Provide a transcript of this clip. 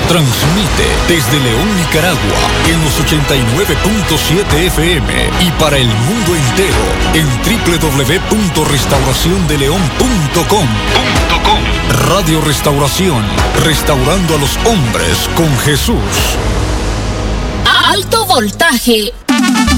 Transmite desde León, Nicaragua, en los 89.7 FM y para el mundo entero en www.restauraciondeleon.com. Radio Restauración, restaurando a los hombres con Jesús. Alto voltaje,